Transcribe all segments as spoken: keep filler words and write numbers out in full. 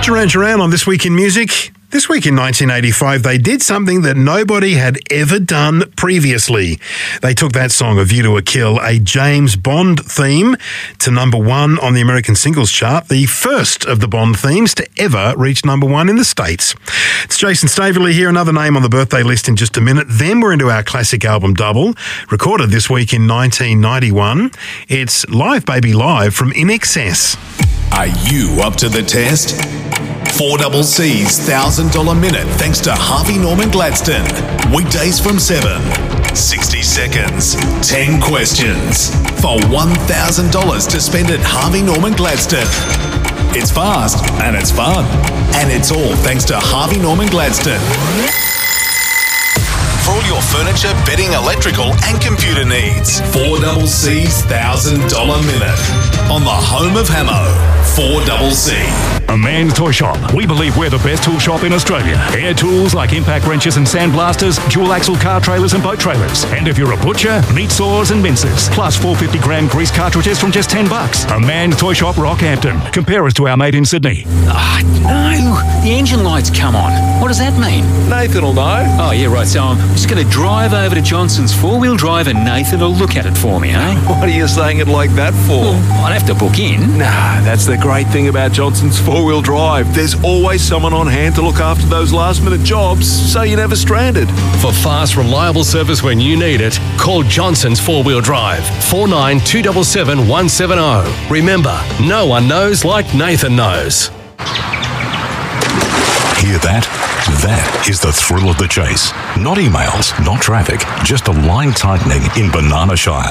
Duran Duran on This Week in Music. This week in nineteen eighty-five, they did something that nobody had ever done previously. They took that song, A View to a Kill, a James Bond theme, to number one on the American singles chart, the first of the Bond themes to ever reach number one in the States. It's Jason Staveley here, another name on the birthday list in just a minute. Then we're into our classic album double, recorded this week in nineteen ninety-one. It's Live Baby Live from In Excess. Are you up to the test? four C C's one thousand dollars minute thanks to Harvey Norman Gladstone. Weekdays from seven. sixty seconds. ten questions. For one thousand dollars to spend at Harvey Norman Gladstone. It's fast and it's fun. And it's all thanks to Harvey Norman Gladstone. For all your furniture, bedding, electrical and computer needs. four C C's one thousand dollars minute. On the home of Hamo. four C C. A Man's Toy Shop. We believe we're the best tool shop in Australia. Air tools like impact wrenches and sandblasters, dual axle car trailers and boat trailers. And if you're a butcher, meat saws and mincers. Plus four hundred fifty gram grease cartridges from just ten bucks. A Man's Toy Shop, Rockhampton. Compare us to our mate in Sydney. Ah, oh, no. The engine lights come on. What does that mean? Nathan will know. Oh, yeah, right. So I'm just going to drive over to Johnson's four-wheel drive and Nathan will look at it for me, eh? What are you saying it like that for? Well, I'd have to book in. Nah, that's the great thing about Johnson's four-wheel drive. There's always someone on hand to look after those last-minute jobs, so you're never stranded. For fast, reliable service when you need it, call Johnson's four-wheel drive, four nine two seven seven one seven zero. Remember, no one knows like Nathan knows. Hear that? That is the thrill of the chase. Not emails, not traffic, just a line tightening in Banana Shire.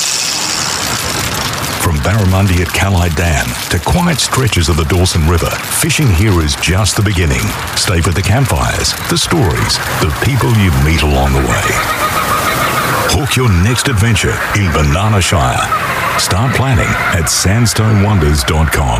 From Barramundi at Callide Dam to quiet stretches of the Dawson River, fishing here is just the beginning. Stay for the campfires, the stories, the people you meet along the way. Hook your next adventure in Banana Shire. Start planning at sandstone wonders dot com.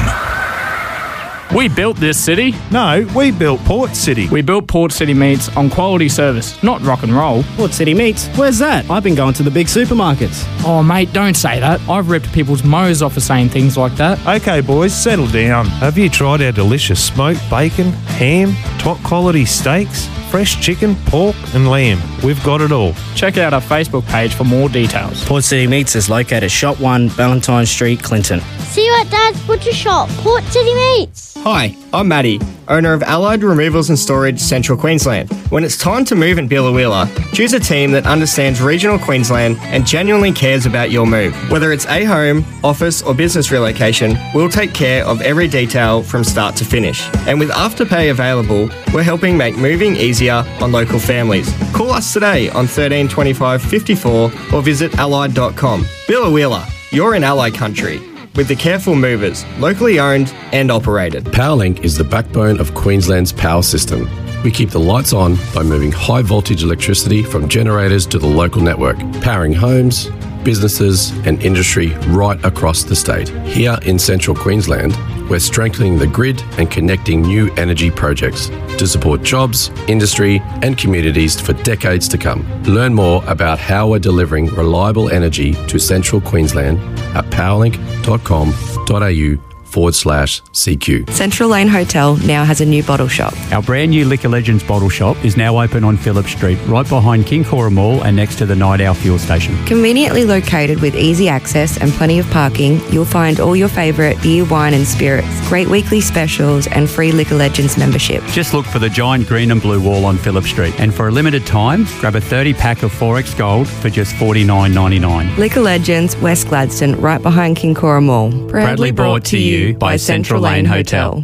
We built this city. No, we built Port City. We built Port City Meats on quality service, not rock and roll. Port City Meats? Where's that? I've been going to the big supermarkets. Oh, mate, don't say that. I've ripped people's mows off for saying things like that. Okay, boys, settle down. Have you tried our delicious smoked bacon, ham, top quality steaks, fresh chicken, pork and lamb? We've got it all. Check out our Facebook page for more details. Port City Meats is located Shop one, Valentine Street, Clinton. See you at Dad's Butcher Shop, Port City Meats. Hi, I'm Matty, owner of Allied Removals and Storage, Central Queensland. When it's time to move in Billa choose a team that understands regional Queensland and genuinely cares about your move. Whether it's a home, office or business relocation, we'll take care of every detail from start to finish. And with Afterpay available, we're helping make moving easier on local families. Call us today on thirteen twenty-five fifty-four or visit allied dot com. Billa, you're in Ally country. With the Careful Movers, locally owned and operated. Powerlink is the backbone of Queensland's power system. We keep the lights on by moving high voltage electricity from generators to the local network, powering homes, businesses and industry right across the state. Here in Central Queensland, we're strengthening the grid and connecting new energy projects to support jobs, industry and communities for decades to come. Learn more about how we're delivering reliable energy to Central Queensland at powerlink dot com dot a u forward slash CQ. Central Lane Hotel now has a new bottle shop. Our brand new Liquor Legends bottle shop is now open on Phillip Street, right behind King Cora Mall and next to the Night Owl fuel station. Conveniently located with easy access and plenty of parking, you'll find all your favourite beer, wine and spirits, great weekly specials and free Liquor Legends membership. Just look for the giant green and blue wall on Phillip Street, and for a limited time, grab a thirty pack of four X Gold for just forty-nine ninety-nine. Liquor Legends, West Gladstone, right behind King Cora Mall. Proudly, Proudly brought to you by Central Lane Hotel.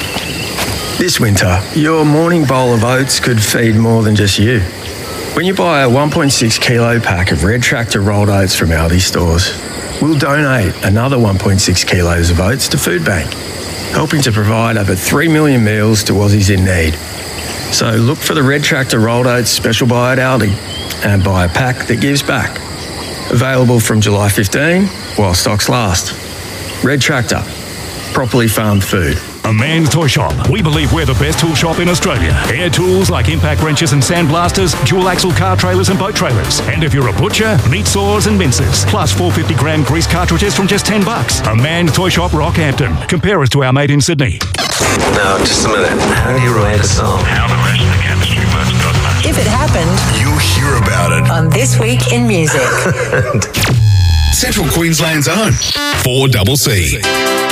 This winter, your morning bowl of oats could feed more than just you. When you buy a one point six kilo pack of Red Tractor rolled oats from Aldi stores, we'll donate another one point six kilos of oats to Food Bank, helping to provide over three million meals to Aussies in need. So look for the Red Tractor rolled oats special buy at Aldi and buy a pack that gives back. Available from July fifteenth while stocks last. Red Tractor. Properly farmed food. A Man's Toy Shop. We believe we're the best tool shop in Australia. Air tools like impact wrenches and sandblasters, dual axle car trailers and boat trailers. And if you're a butcher, meat saws and mincers. Plus four hundred fifty gram grease cartridges from just ten bucks. A Man's Toy Shop, Rockhampton. Compare us to our mate in Sydney. Now, just a minute. How do you write a song? How the rest of the chemistry works doesn't matter. If it happened, You'll hear about it on This Week in Music. Central Queensland's own four double C.